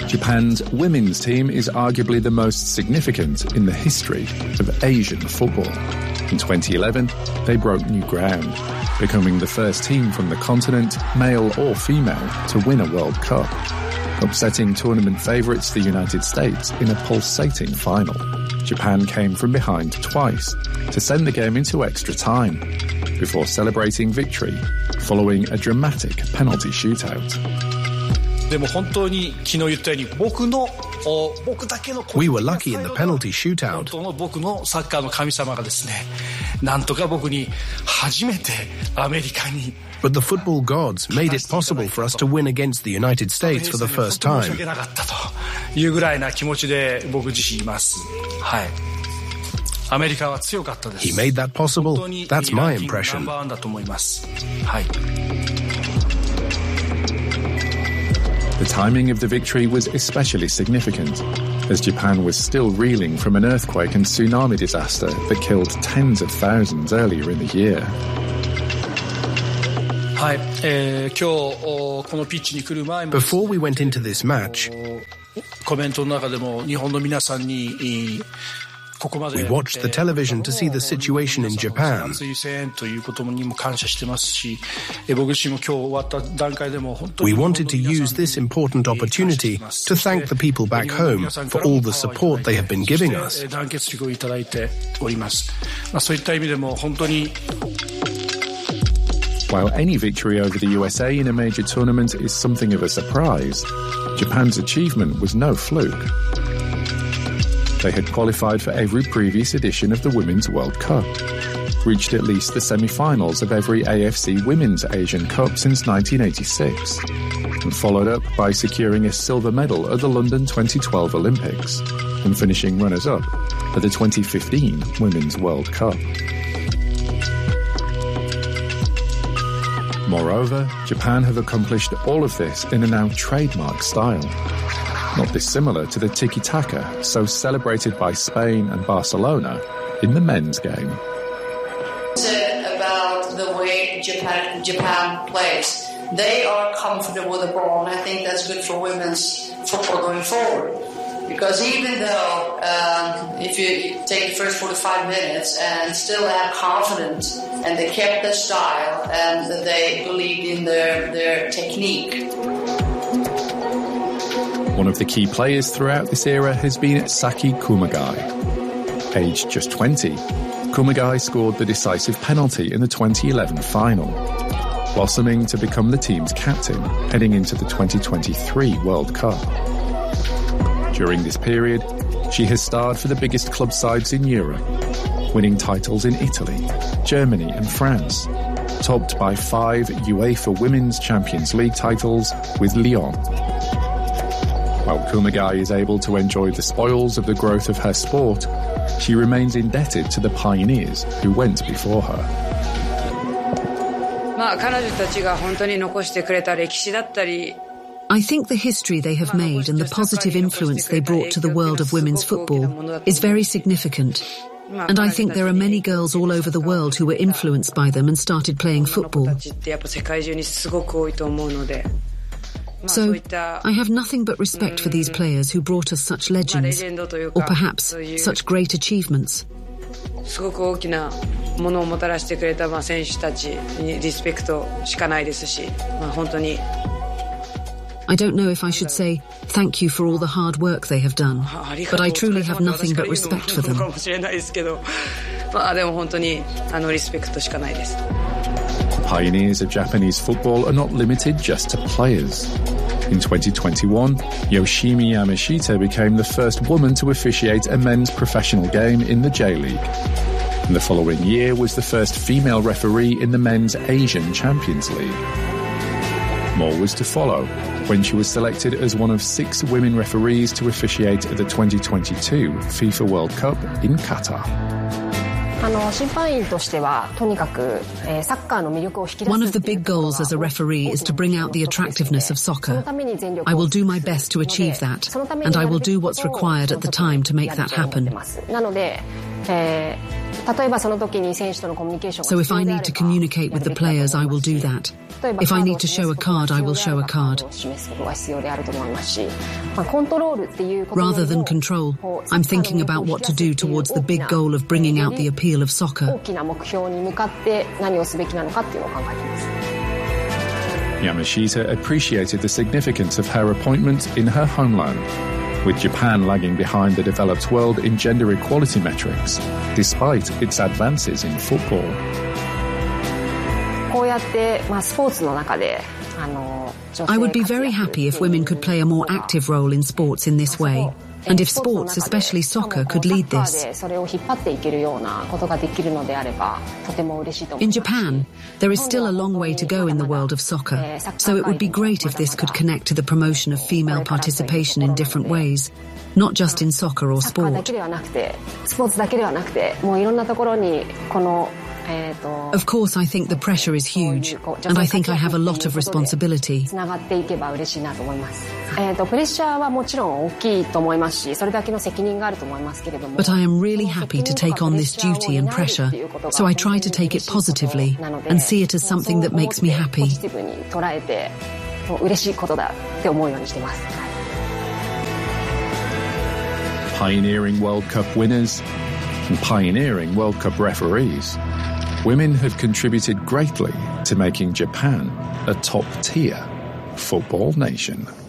Japan's women's team is arguably the most significant in the history of Asian football. In 2011, they broke new ground, becoming the first team from the continent, male or female, to win a World Cup, upsetting tournament favourites the United States in a pulsating final. Japan came from behind twice to send the game into extra time, before celebrating victory following a dramatic penalty shootout. We were lucky in the penalty shootout. But the football gods made it possible for us to win against the United States for the first time. He made that possible. That's my impression. The timing of the victory was especially significant, as Japan was still reeling from an earthquake and tsunami disaster that killed tens of thousands earlier in the year. Before we went into this match, we watched the television to see the situation in Japan. We wanted to use this important opportunity to thank the people back home for all the support they have been giving us. While any victory over the USA in a major tournament is something of a surprise, Japan's achievement was no fluke. They had qualified for every previous edition of the Women's World Cup, reached at least the semi-finals of every AFC Women's Asian Cup since 1986, and followed up by securing a silver medal at the London 2012 Olympics, and finishing runners-up at the 2015 Women's World Cup. Moreover, Japan have accomplished all of this in a now trademark style, not dissimilar to the tiki-taka so celebrated by Spain and Barcelona in the men's game. About the way Japan plays. They are comfortable with the ball, and I think that's good for women's football going forward. Because even though if you take the first 45 minutes and still have confidence, and they kept their style, and they believed in their technique. One of the key players throughout this era has been Saki Kumagai. Aged just 20, Kumagai scored the decisive penalty in the 2011 final, blossoming to become the team's captain heading into the 2023 World Cup. During this period, she has starred for the biggest club sides in Europe, winning titles in Italy, Germany and France, topped by 5 UEFA Women's Champions League titles with Lyon. While Kumagai is able to enjoy the spoils of the growth of her sport, she remains indebted to the pioneers who went before her. I think the history they have made and the positive influence they brought to the world of women's football is very significant. And I think there are many girls all over the world who were influenced by them and started playing football. So, I have nothing but respect for these players who brought us such legends, or perhaps such great achievements. I don't know if I should say thank you for all the hard work they have done, but I truly have nothing but respect for them. The pioneers of Japanese football are not limited just to players. In 2021, Yoshimi Yamashita became the first woman to officiate a men's professional game in the J-League. And the following year was the first female referee in the men's Asian Champions League. More was to follow when she was selected as one of 6 women referees to officiate at the 2022 FIFA World Cup in Qatar. One of the big goals as a referee is to bring out the attractiveness of soccer. I will do my best to achieve that, and I will do what's required at the time to make that happen. So if I need to communicate with the players, I will do that. If I need to show a card, I will show a card. Rather than control, I'm thinking about what to do towards the big goal of bringing out the appeal of soccer. Yamashita appreciated the significance of her appointment in her homeland, with Japan lagging behind the developed world in gender equality metrics, despite its advances in football. I would be very happy if women could play a more active role in sports in this way, and if sports, especially soccer, could lead this. In Japan, there is still a long way to go in the world of soccer, so it would be great if this could connect to the promotion of female participation in different ways, not just in soccer or sport. Of course, I think the pressure is huge, and I think I have a lot of responsibility. But I am really happy to take on this duty and pressure, so I try to take it positively and see it as something that makes me happy. Pioneering World Cup winners and pioneering World Cup referees, women have contributed greatly to making Japan a top-tier football nation.